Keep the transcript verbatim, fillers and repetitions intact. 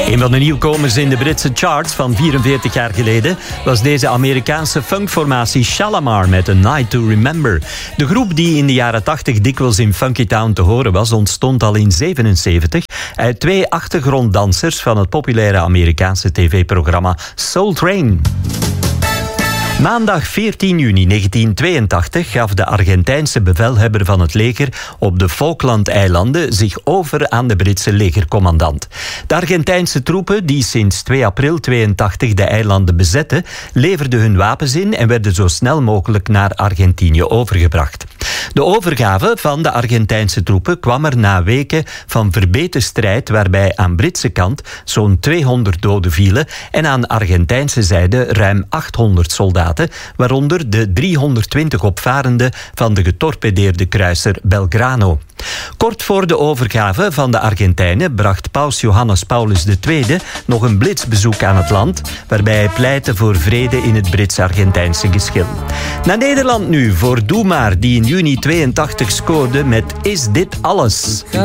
Een van de nieuwkomers in de Britse charts van vierenveertig jaar geleden was deze Amerikaanse funkformatie Shalamar met A Night to Remember. De groep die in de jaren tachtig dikwijls in Funky Town te horen was, ontstond al in zevenenzeventig uit twee achtergronddansers van het populaire Amerikaanse tv-programma Soul Train. Maandag veertien juni negentien tweeëntachtig gaf de Argentijnse bevelhebber van het leger op de Falklandeilanden zich over aan de Britse legercommandant. De Argentijnse troepen, die sinds twee april tweeëntachtig de eilanden bezetten, leverden hun wapens in en werden zo snel mogelijk naar Argentinië overgebracht. De overgave van de Argentijnse troepen kwam er na weken van verbeten strijd, waarbij aan Britse kant zo'n tweehonderd doden vielen en aan Argentijnse zijde ruim achthonderd soldaten, waaronder de driehonderdtwintig opvarenden van de getorpedeerde kruiser Belgrano. Kort voor de overgave van de Argentijnen bracht paus Johannes Paulus de Tweede nog een blitsbezoek aan het land, waarbij hij pleitte voor vrede in het Brits-Argentijnse geschil. Naar Nederland nu voor Doe Maar, die in juni tweeëntachtig scoorde met Is Dit Alles?